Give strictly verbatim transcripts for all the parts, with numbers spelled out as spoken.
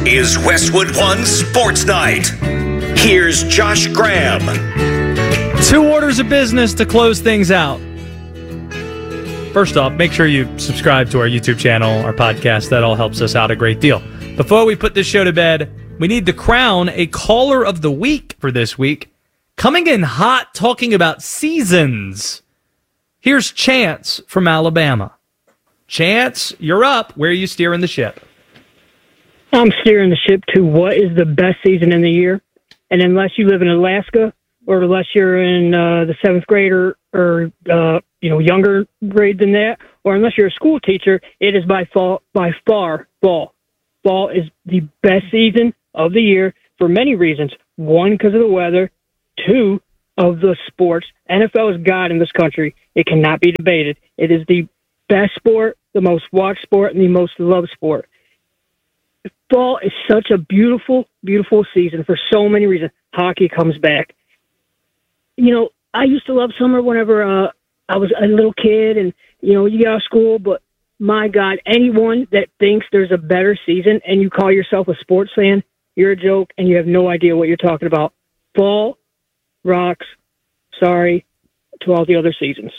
is Westwood One Sports Night. Here's Josh Graham. Two orders of business to close things out. First off, make sure you subscribe to our YouTube channel, our podcast. That all helps us out a great deal. Before we put this show to bed, we need to crown a caller of the week for this week. Coming in hot, talking about seasons. Here's Chance from Alabama. Chance, you're up. Where are you steering the ship? I'm steering the ship to what is the best season in the year. And unless you live in Alaska, or unless you're in uh, the seventh grade or, or uh, you know, younger grade than that, or unless you're a school teacher, it is by fall, by far fall. Fall is the best season of the year for many reasons. One, because of the weather. Two, of the sports. N F L is God in this country. It cannot be debated. It is the best sport, the most watched sport, and the most loved sport. Fall is such a beautiful, beautiful season for so many reasons. Hockey comes back. You know, I used to love summer whenever uh, I was a little kid and, you know, you get out of school, but my God, anyone that thinks there's a better season and you call yourself a sports fan, you're a joke and you have no idea what you're talking about. Fall rocks. Sorry to all the other seasons.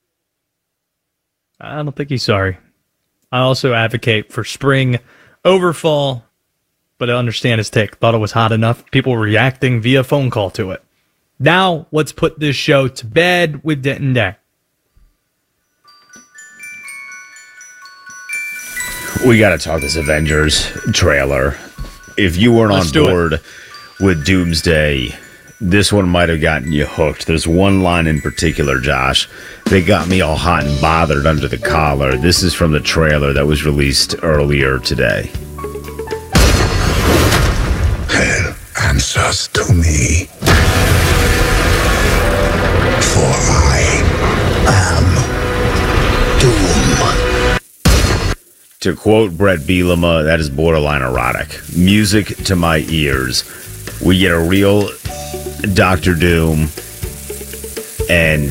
I don't think he's sorry. I also advocate for spring over fall, but I understand his take. Thought it was hot enough. People were reacting via phone call to it. Now, let's put this show to bed with Denton Day. We got to talk this Avengers trailer. If you weren't Let's on board with Doomsday, this one might have gotten you hooked. There's one line in particular, Josh, that got me all hot and bothered under the collar. This is from the trailer that was released earlier today. Hell answers to me, for I am Doom. To quote Brett Bielema, that is borderline erotic. Music to my ears. We get a real Doctor Doom, and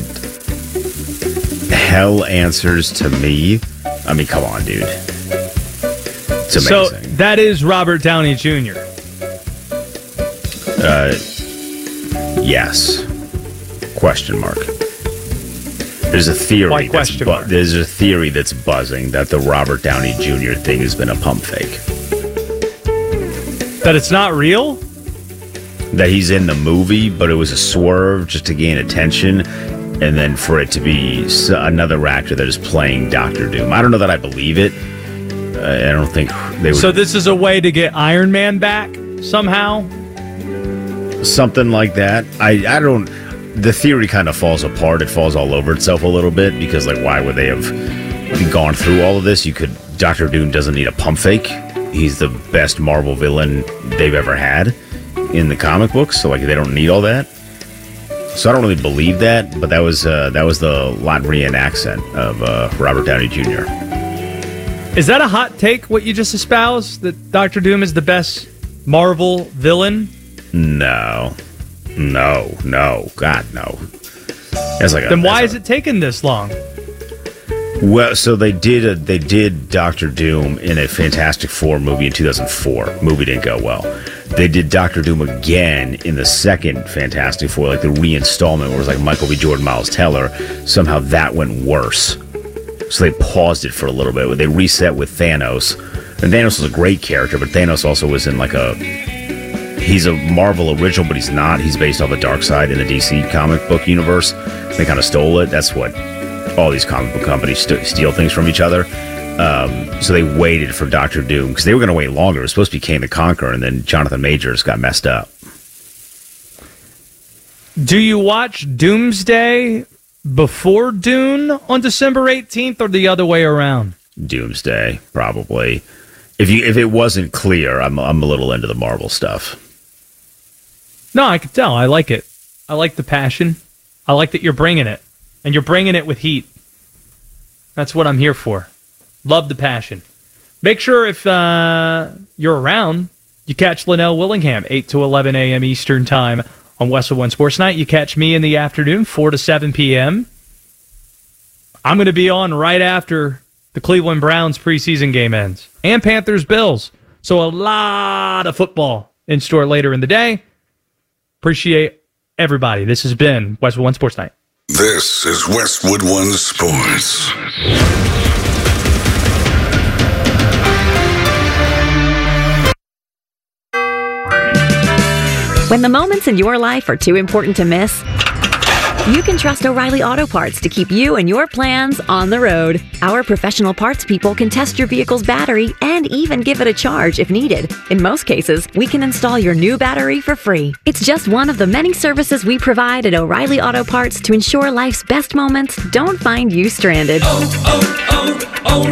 hell answers to me. I mean, come on, dude. It's amazing. So that is Robert Downey Junior Uh, yes. Question mark. There's a theory. Why That's question bu- mark? There's a theory that's buzzing that the Robert Downey Junior thing has been a pump fake. That it's not real? That he's in the movie, but it was a swerve just to gain attention, and then for it to be another actor that is playing Doctor Doom. I don't know that I believe it. Uh, I don't think they would. So this is a way to get Iron Man back somehow? Something like that. I, I don't... The theory kind of falls apart. It falls all over itself a little bit, because, like, why would they have gone through all of this? You could... Doctor Doom doesn't need a pump fake. He's the best Marvel villain they've ever had in the comic books, so like they don't need all that. So I don't really believe that, but that was uh, that was the Latvian accent of uh, Robert Downey Junior Is that a hot take, what you just espoused? That Doctor Doom is the best Marvel villain? No. No. No. God, no. That's like a, then why that's is a, it taking this long? Well, so they did a, they did Doctor Doom in a Fantastic Four movie in two thousand four. Movie didn't go well. They did Doctor Doom again in the second Fantastic Four, like the reinstallment where it was like Michael B. Jordan, Miles Teller. Somehow that went worse. So they paused it for a little bit. They reset with Thanos. And Thanos was a great character, but Thanos also was in like a... He's a Marvel original, but he's not. He's based off of Darkseid in the D C comic book universe. They kind of stole it. That's what all these comic book companies st- steal things from each other. Um, so they waited for Doctor Doom because they were going to wait longer. It was supposed to be Kane the Conqueror, and then Jonathan Majors got messed up. Do you watch Doomsday before Dune on December eighteenth or the other way around? Doomsday, probably. If you if it wasn't clear, I'm I'm a little into the Marvel stuff. No, I can tell. I like it. I like the passion. I like that you're bringing it. And you're bringing it with heat. That's what I'm here for. Love the passion. Make sure if uh, you're around, you catch Linnell Willingham, eight to eleven a.m. Eastern Time on Westwood One Sports Night. You catch me in the afternoon, four to seven p.m. I'm going to be on right after the Cleveland Browns preseason game ends. And Panthers-Bills. So a lot of football in store later in the day. Appreciate everybody. This has been Westwood One Sports Night. This is Westwood One Sports. When the moments in your life are too important to miss, you can trust O'Reilly Auto Parts to keep you and your plans on the road. Our professional parts people can test your vehicle's battery and even give it a charge if needed. In most cases, we can install your new battery for free. It's just one of the many services we provide at O'Reilly Auto Parts to ensure life's best moments don't find you stranded. Oh,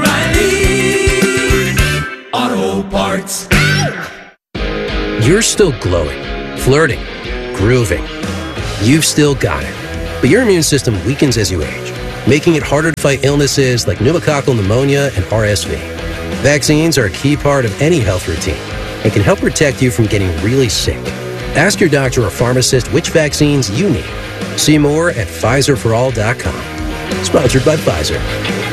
oh, oh, O'Reilly Auto Parts. You're still glowing, flirting, grooving. You've still got it. But your immune system weakens as you age, making it harder to fight illnesses like pneumococcal pneumonia and R S V. Vaccines are a key part of any health routine and can help protect you from getting really sick. Ask your doctor or pharmacist which vaccines you need. See more at Pfizer for all dot com. Sponsored by Pfizer.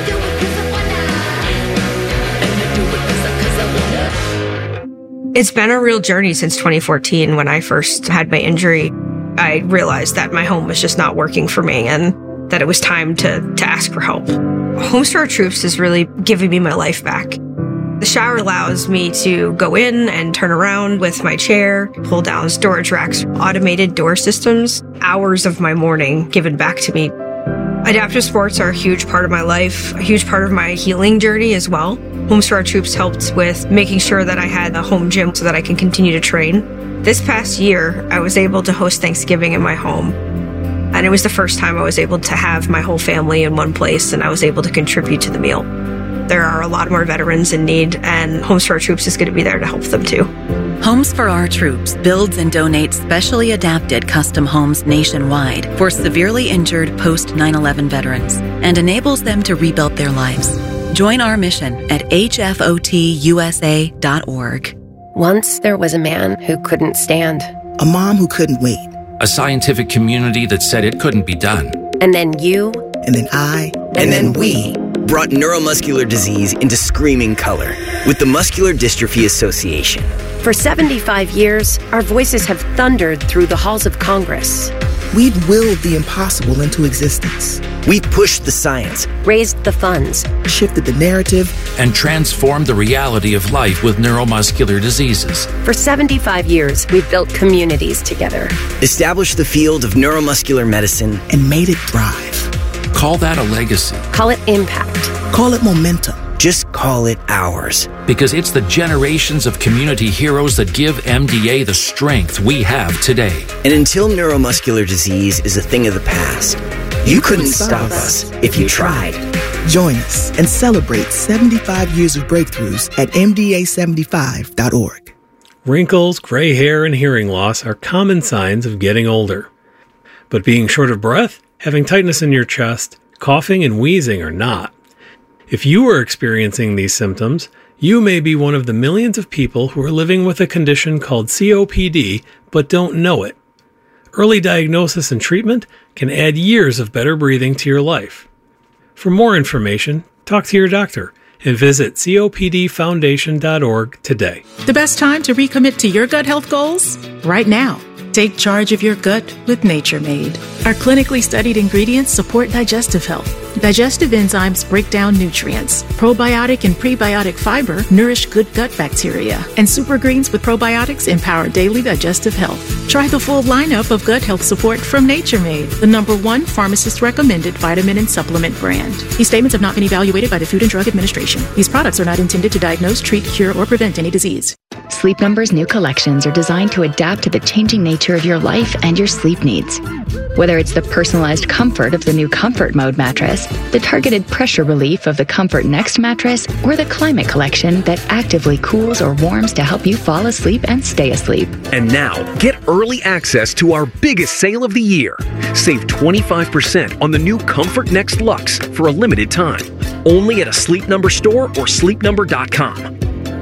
It's been a real journey since twenty fourteen when I first had my injury. I realized that my home was just not working for me and that it was time to, to ask for help. Homes for Our Troops is really giving me my life back. The shower allows me to go in and turn around with my chair, pull down storage racks, automated door systems, hours of my morning given back to me. Adaptive sports are a huge part of my life, a huge part of my healing journey as well. Homes for Our Troops helped with making sure that I had a home gym so that I can continue to train. This past year, I was able to host Thanksgiving in my home. And it was the first time I was able to have my whole family in one place and I was able to contribute to the meal. There are a lot more veterans in need, and Homes for Our Troops is going to be there to help them too. Homes for Our Troops builds and donates specially adapted custom homes nationwide for severely injured post nine eleven veterans and enables them to rebuild their lives. Join our mission at H F O T U S A dot org. Once there was a man who couldn't stand. A mom who couldn't wait. A scientific community that said it couldn't be done. And then you. And then I. And, and then, then we. Brought neuromuscular disease into screaming color with the Muscular Dystrophy Association. For seventy-five years, our voices have thundered through the halls of Congress. We've willed the impossible into existence. We've pushed the science, raised the funds, shifted the narrative, and transformed the reality of life with neuromuscular diseases. For seventy-five years, we've built communities together, established the field of neuromuscular medicine, and made it thrive. Call that a legacy. Call it impact. Call it momentum. Just call it ours. Because it's the generations of community heroes that give M D A the strength we have today. And until neuromuscular disease is a thing of the past, you, you couldn't, couldn't stop us if you tried. Join us and celebrate seventy-five years of breakthroughs at M D A seventy-five dot org. Wrinkles, gray hair, and hearing loss are common signs of getting older. But being short of breath, having tightness in your chest, coughing, and wheezing are not. If you are experiencing these symptoms, you may be one of the millions of people who are living with a condition called C O P D but don't know it. Early diagnosis and treatment can add years of better breathing to your life. For more information, talk to your doctor and visit C O P D foundation dot org today. The best time to recommit to your gut health goals? Right now. Take charge of your gut with Nature Made. Our clinically studied ingredients support digestive health. Digestive enzymes break down nutrients. Probiotic and prebiotic fiber nourish good gut bacteria. And super greens with probiotics empower daily digestive health. Try the full lineup of gut health support from Nature Made, the number one pharmacist-recommended vitamin and supplement brand. These statements have not been evaluated by the Food and Drug Administration. These products are not intended to diagnose, treat, cure, or prevent any disease. Sleep Number's new collections are designed to adapt to the changing nature of your life and your sleep needs. Whether it's the personalized comfort of the new Comfort Mode mattress, the targeted pressure relief of the Comfort Next mattress, or the Climate Collection that actively cools or warms to help you fall asleep and stay asleep. And now, get early access to our biggest sale of the year. Save twenty-five percent on the new Comfort Next Luxe for a limited time. Only at a Sleep Number store or sleep number dot com.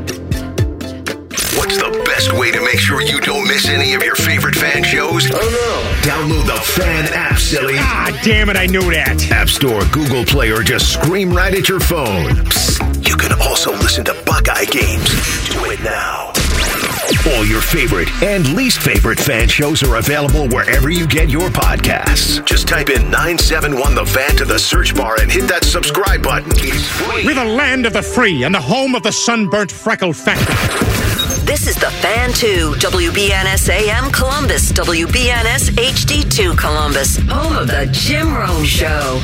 What's the best way to make sure you don't miss any of your favorite fan shows? Oh no. Download the Fan app, silly. Ah, damn it, I knew that. App Store, Google Play, or just scream right at your phone. Psst, you You can also listen to Buckeye games. Do it now. All your favorite and least favorite fan shows are available wherever you get your podcasts. Just type in nine seven one The Fan to the search bar and hit that subscribe button. It's free. We're the land of the free and the home of the sunburnt freckle factory. This is The Fan two, W B N S A M Columbus, W B N S H D two Columbus, home of the Jim Rome Show.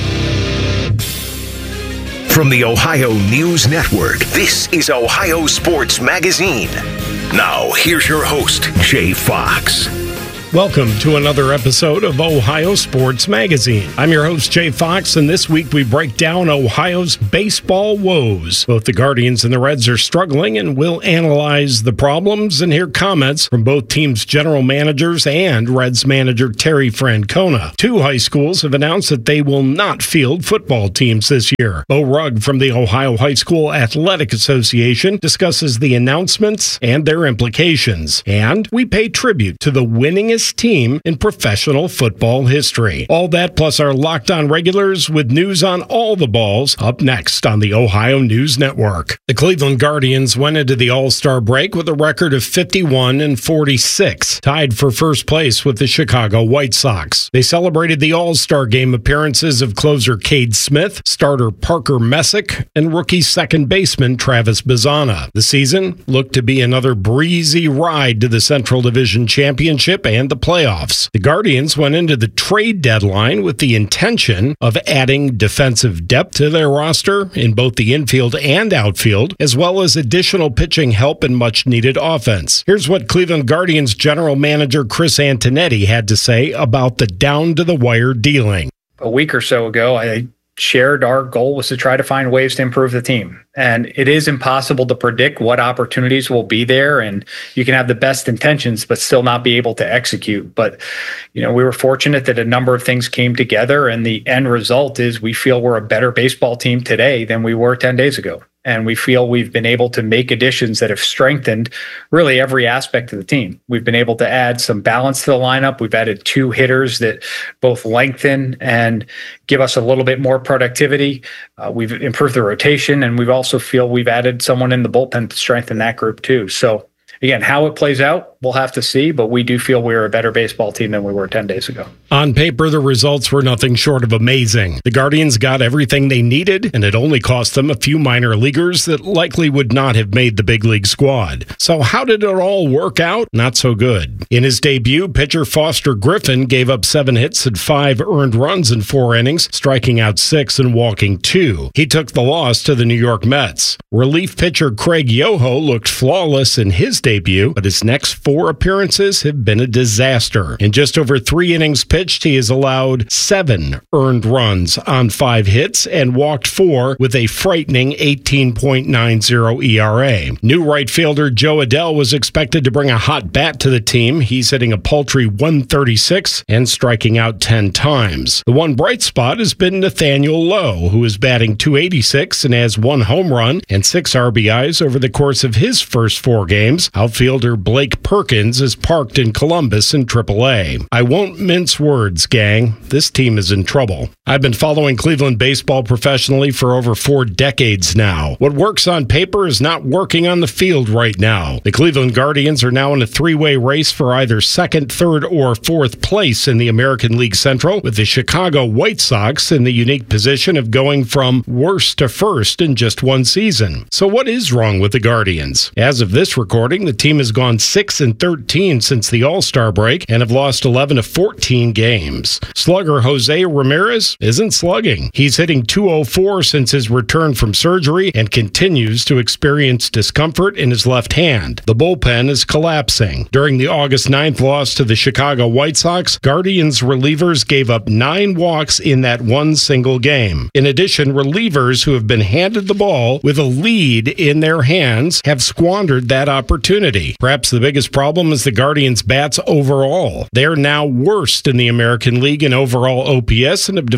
From the Ohio News Network, this is Ohio Sports Magazine. Now, here's your host, Jay Fox. Welcome to another episode of Ohio Sports Magazine. I'm your host, Jay Fox, and this week we break down Ohio's baseball woes. Both the Guardians and the Reds are struggling, and we'll analyze the problems and hear comments from both teams' general managers and Reds manager Terry Francona. Two high schools have announced that they will not field football teams this year. Bo Rugg from the Ohio High School Athletic Association discusses the announcements and their implications. And we pay tribute to the winningest team in professional football history. All that plus our Locked On regulars with news on all the balls up next on the Ohio News Network. The Cleveland Guardians went into the All-Star break with a record of fifty-one and forty-six, tied for first place with the Chicago White Sox. They celebrated the All-Star game appearances of closer Cade Smith, starter Parker Messick, and rookie second baseman Travis Bazzana. The season looked to be another breezy ride to the Central Division Championship and the playoffs. The Guardians went into the trade deadline with the intention of adding defensive depth to their roster in both the infield and outfield, as well as additional pitching help and much-needed offense. Here's what Cleveland Guardians general manager Chris Antonetti had to say about the down-to-the-wire dealing. A week or so ago, I shared our goal was to try to find ways to improve the team. And it is impossible to predict what opportunities will be there. And you can have the best intentions, but still not be able to execute. But, you know, we were fortunate that a number of things came together. And the end result is we feel we're a better baseball team today than we were ten days ago. And we feel we've been able to make additions that have strengthened really every aspect of the team. We've been able to add some balance to the lineup. We've added two hitters that both lengthen and give us a little bit more productivity. Uh, we've improved the rotation, and we've also feel we've added someone in the bullpen to strengthen that group too. So again, how it plays out, we'll have to see, but we do feel we're a better baseball team than we were ten days ago. On paper, the results were nothing short of amazing. The Guardians got everything they needed, and it only cost them a few minor leaguers that likely would not have made the big league squad. So how did it all work out? Not so good. In his debut, pitcher Foster Griffin gave up seven hits and five earned runs in four innings, striking out six and walking two. He took the loss to the New York Mets. Relief pitcher Craig Yoho looked flawless in his debut, but his next four appearances have been a disaster. In just over three innings pitched, he has allowed seven earned runs on five hits and walked four with a frightening eighteen point nine oh E R A. New right fielder Joe Adell was expected to bring a hot bat to the team. He's hitting a paltry one thirty-six and striking out ten times. The one bright spot has been Nathaniel Lowe, who is batting two eighty-six and has one home run and six R B Is over the course of his first four games. Outfielder Blake Perkins is parked in Columbus in triple A. I won't mince words, gang. This team is in trouble. I've been following Cleveland baseball professionally for over four decades now. What works on paper is not working on the field right now. The Cleveland Guardians are now in a three-way race for either second, third, or fourth place in the American League Central, with the Chicago White Sox in the unique position of going from worst to first in just one season. So what is wrong with the Guardians? As of this recording, the team has gone six and thirteen since the All-Star break and have lost eleven to fourteen games. Slugger Jose Ramirez isn't slugging. He's hitting two oh four since his return from surgery and continues to experience discomfort in his left hand. The bullpen is collapsing. During the August ninth loss to the Chicago White Sox, Guardians relievers gave up nine walks in that one single game. In addition, relievers who have been handed the ball with a lead in their hands have squandered that opportunity. Perhaps the biggest problem is the Guardians' bats overall. They're now worst in the American League in overall O P S and have developed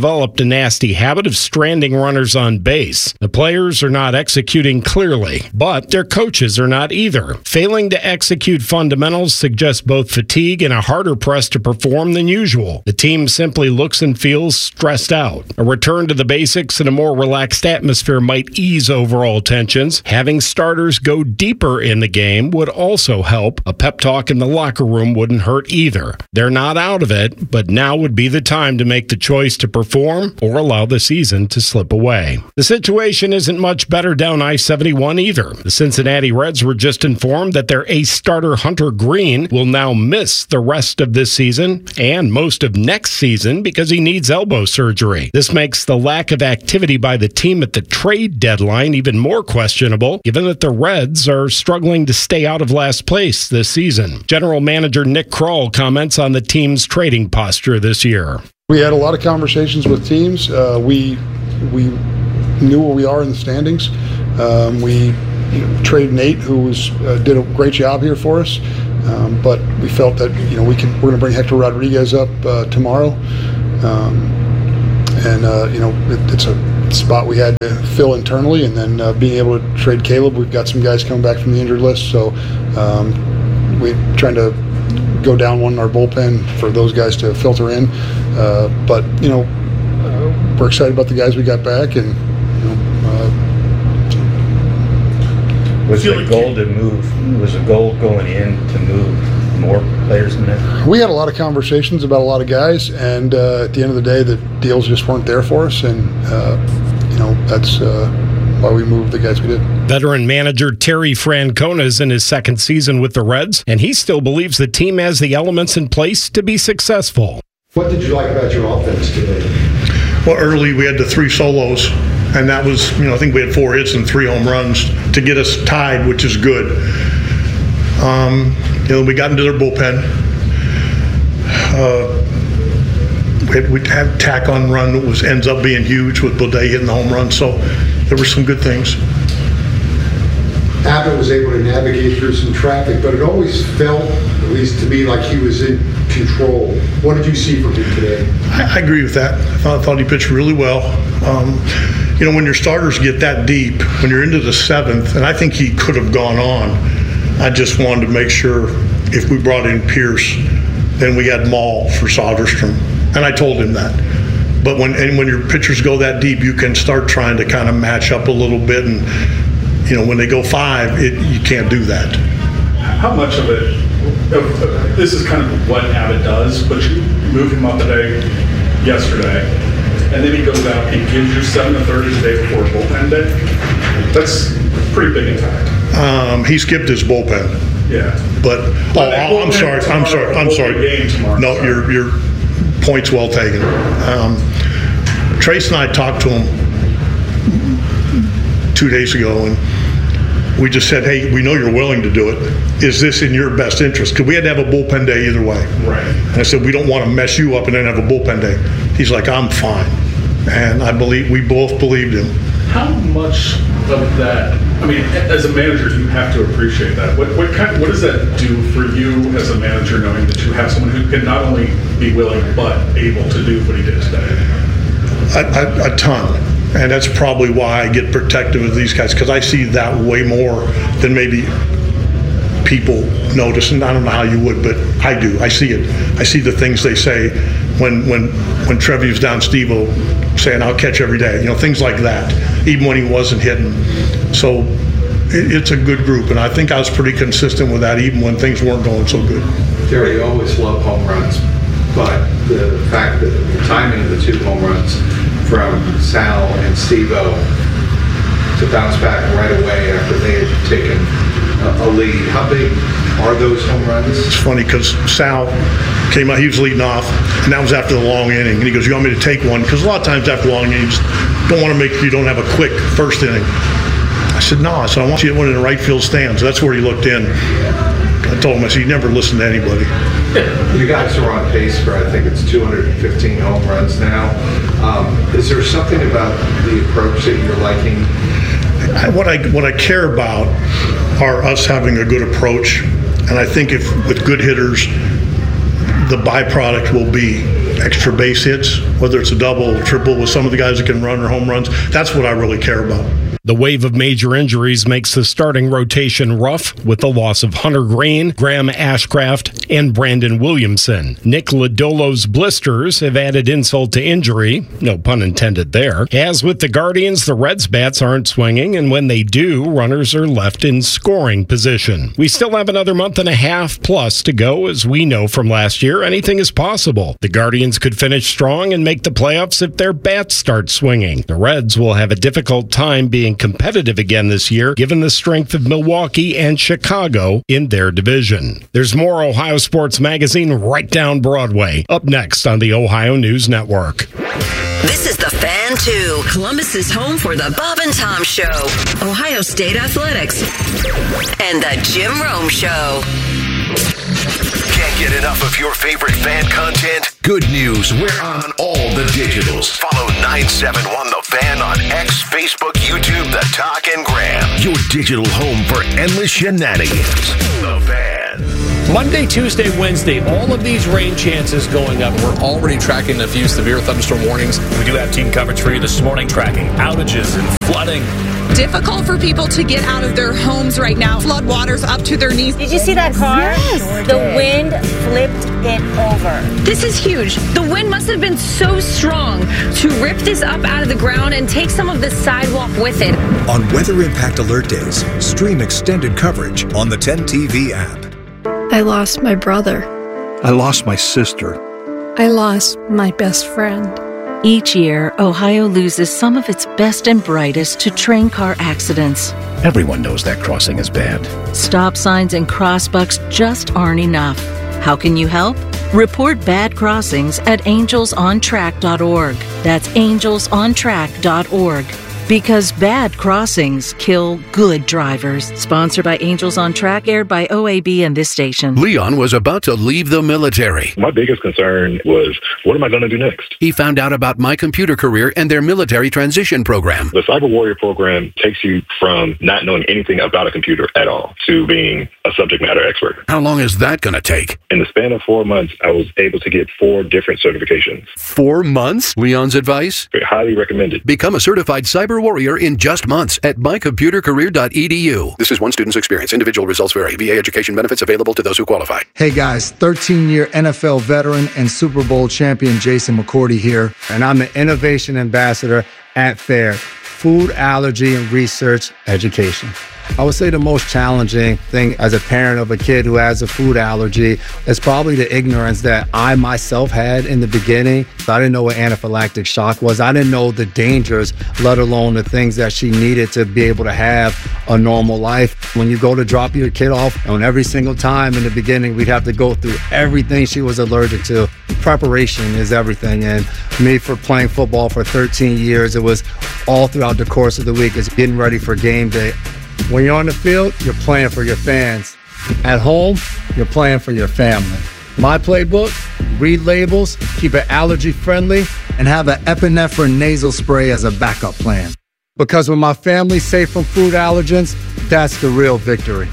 developed a nasty habit of stranding runners on base. The players are not executing clearly, but their coaches are not either. Failing to execute fundamentals suggests both fatigue and a harder press to perform than usual. The team simply looks and feels stressed out. A return to the basics and a more relaxed atmosphere might ease overall tensions. Having starters go deeper in the game would also help. A pep talk in the locker room wouldn't hurt either. They're not out of it, but now would be the time to make the choice to perform or allow the season to slip away. The situation isn't much better down I seventy-one either. The Cincinnati Reds were just informed that their ace starter Hunter Green will now miss the rest of this season and most of next season because he needs elbow surgery. This makes the lack of activity by the team at the trade deadline even more questionable, given that the Reds are struggling to stay out of last place this season. General Manager Nick Krall comments on the team's trading posture this year. We had a lot of conversations with teams. Uh, we we knew where we are in the standings. Um, we you know, traded Nate, who was uh, did a great job here for us. Um, but we felt that you know we can we're going to bring Hector Rodriguez up uh, tomorrow, um, and uh, you know it, it's a spot we had to fill internally, and then uh, being able to trade Caleb. We've got some guys coming back from the injured list, so um, we're trying to go down one in our bullpen for those guys to filter in. Uh, but you know uh, we're excited about the guys we got back, and you know. Uh, Was the goal to move, was the goal going in to move more players in there? We had a lot of conversations about a lot of guys, and uh, at the end of the day, the deals just weren't there for us, and uh, you know that's uh, why we moved the guys we did. Veteran manager Terry Francona is in his second season with the Reds, and he still believes the team has the elements in place to be successful. What did you like about your offense today? Well, early we had the three solos. And that was, you know, I think we had four hits and three home runs to get us tied, which is good. Um, you know, we got into their bullpen. Uh, we had, we had tack on run that was ends up being huge with Bodé hitting the home run. So there were some good things. Abbott was able to navigate through some traffic, but it always felt, at least to me, like he was in control. What did you see from him today? I, I agree with that. I thought, I thought he pitched really well. Um, you know, when your starters get that deep, when you're into the seventh, and I think he could have gone on, I just wanted to make sure if we brought in Pierce, then we had Maul for Soderstrom. And I told him that. But when and when your pitchers go that deep, you can start trying to kind of match up a little bit. And, you know, when they go five, it, you can't do that. How much of it, of, this is kind of what Abbott does, but you move him up a day yesterday, and then he goes out and gives you seven and a third a day before a bullpen day. That's a pretty big impact. Um, he skipped his bullpen. Yeah. But, oh, I'm sorry, I'm sorry, I'm sorry. No, your your point's well taken. Um, Trace and I talked to him two days ago, and we just said, hey, we know you're willing to do it. Is this in your best interest? Because we had to have a bullpen day either way. Right. And I said, we don't want to mess you up and then have a bullpen day. He's like, I'm fine. And I believe we both believed him. How much of that, I mean, as a manager, you have to appreciate that. What what kind, what does that do for you as a manager, knowing that you have someone who can not only be willing but able to do what he did today? A, a, a ton. And that's probably why I get protective of these guys, because I see that way more than maybe people notice. And I don't know how you would, but I do. I see it. I see the things they say when when when Treview's down Steve-O saying, I'll catch every day. You know, things like that, even when he wasn't hitting. So it, it's a good group, and I think I was pretty consistent with that even when things weren't going so good. Terry, you always love home runs, but the fact that the timing of the two home runs from Sal and Steve-O to bounce back right away after they had taken a, a lead. How big are those home runs? It's funny because Sal came out, he was leading off, and that was after the long inning. And he goes, you want me to take one? Because a lot of times after long innings, you don't want to make you don't have a quick first inning. I said, no. I said, I want you to hit one in the right field stands. That's where he looked in. I told him, I said, you never listen to anybody. You guys are on pace for, I think it's two hundred fifteen home runs now. Um, is there something about the approach that you're liking? I, what I what I care about are us having a good approach, and I think if with good hitters, the byproduct will be extra base hits, whether it's a double, triple with some of the guys that can run or home runs. That's what I really care about. The wave of major injuries makes the starting rotation rough with the loss of Hunter Green, Graham Ashcraft, and Brandon Williamson. Nick Lodolo's blisters have added insult to injury, no pun intended there. As with the Guardians, the Reds' bats aren't swinging, and when they do, runners are left in scoring position. We still have another month and a half plus to go. As we know from last year, anything is possible. The Guardians could finish strong and make the playoffs if their bats start swinging. The Reds will have a difficult time being competitive again this year, given the strength of Milwaukee and Chicago in their division. There's more Ohio Sports Magazine right down Broadway, up next on the Ohio News Network. This is The Fan two, Columbus's home for the Bob and Tom Show, Ohio State Athletics, and the Jim Rome Show. Can't get enough of your favorite fan content? Good news, we're on all the digitals. Follow nine seven one The Fan on X, Facebook, YouTube, The Talk, and Gram. Your digital home for endless shenanigans. The Fan. Monday, Tuesday, Wednesday, all of these rain chances going up. We're already tracking a few severe thunderstorm warnings. We do have team coverage for you this morning, tracking outages and flooding. Difficult for people to get out of their homes right now. Flood waters up to their knees. Did you see that car? Yes. The wind flipped it over. This is huge. The wind must have been so strong to rip this up out of the ground and take some of the sidewalk with it. On Weather Impact Alert Days, stream extended coverage on the ten T V app. I lost my brother. I lost my sister. I lost my best friend. Each year, Ohio loses some of its best and brightest to train car accidents. Everyone knows that crossing is bad. Stop signs and crossbucks just aren't enough. How can you help? Report bad crossings at angels on track dot org. That's angels on track dot org. Because bad crossings kill good drivers. Sponsored by Angels on Track, aired by O A B and this station. Leon was about to leave the military. My biggest concern was, what am I going to do next? He found out about My Computer Career and their military transition program. The Cyber Warrior program takes you from not knowing anything about a computer at all to being a subject matter expert. How long is that going to take? In the span of four months, I was able to get four different certifications. Four months? Leon's advice? Highly recommended. Become a certified cyber warrior in just months at my computer career dot e d u. This is one student's experience. Individual results vary. V A education benefits available to those who qualify. Hey guys, thirteen-year N F L veteran and Super Bowl champion Jason McCourty here, and I'm the Innovation Ambassador at FAIR, Food Allergy and Research Education. I would say the most challenging thing as a parent of a kid who has a food allergy is probably the ignorance that I myself had in the beginning. I didn't know what anaphylactic shock was. I didn't know the dangers, let alone the things that she needed to be able to have a normal life. When you go to drop your kid off, and every single time in the beginning, we'd have to go through everything she was allergic to. Preparation is everything. And me, for playing football for thirteen years, it was all throughout the course of the week. It's getting ready for game day. When you're on the field, you're playing for your fans. At home, you're playing for your family. My playbook, read labels, keep it allergy friendly, and have an epinephrine nasal spray as a backup plan. Because when my family's safe from food allergens, that's the real victory.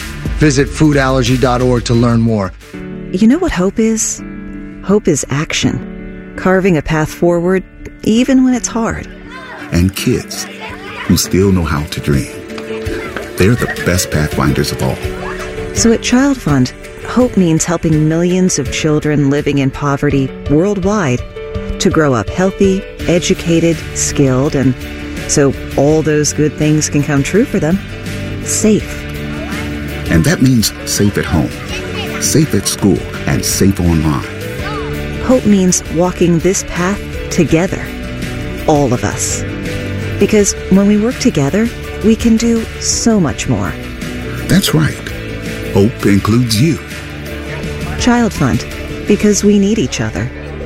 Visit food allergy dot org to learn more. You know what hope is? Hope is action. Carving a path forward, even when it's hard. And kids who still know how to dream. They're the best pathfinders of all. So at Child Fund, hope means helping millions of children living in poverty worldwide to grow up healthy, educated, skilled, and so all those good things can come true for them. Safe. And that means safe at home, safe at school, and safe online. Hope means walking this path together. All of us. Because when we work together, we can do so much more. That's right. Hope includes you. Child Fund, because we need each other.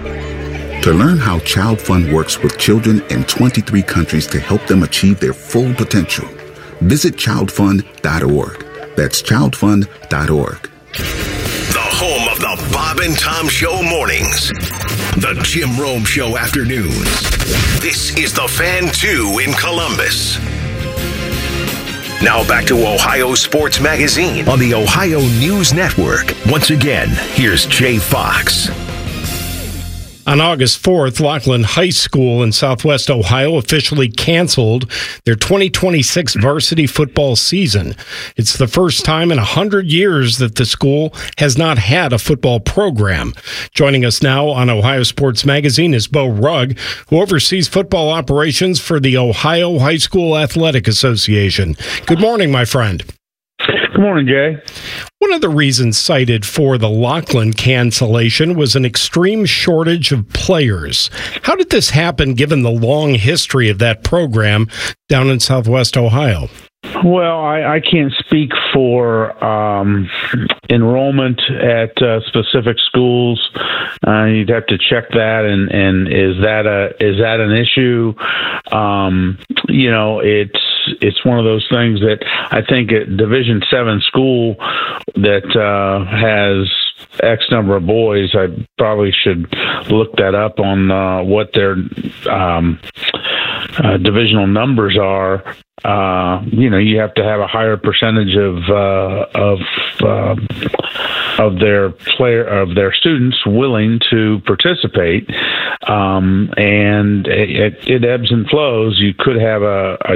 To learn how Child Fund works with children in twenty-three countries to help them achieve their full potential, visit child fund dot org. That's child fund dot org. The home of the Bob and Tom Show mornings. The Jim Rome Show afternoons. This is The Fan two in Columbus. Now back to Ohio Sports Magazine on the Ohio News Network. Once again, here's Jay Fox. On August fourth, Laughlin High School in Southwest Ohio officially canceled their twenty twenty-six varsity football season. It's the first time in one hundred years that the school has not had a football program. Joining us now on Ohio Sports Magazine is Bo Rugg, who oversees football operations for the Ohio High School Athletic Association. Good morning, my friend. Good morning, Jay. One of the reasons cited for the Laughlin cancellation was an extreme shortage of players. How did this happen, given the long history of that program down in Southwest Ohio? Well, I, I can't speak for um, enrollment at uh, specific schools. Uh, you'd have to check that, and, and is that a is that an issue? Um, you know, it's it's one of those things that I think a Division Seven school that uh, has X number of boys, I probably should look that up on uh, what their um, uh, divisional numbers are. Uh, you know, you have to have a higher percentage of uh, of uh, of their player of their students willing to participate, um, and it, it ebbs and flows. You could have a, a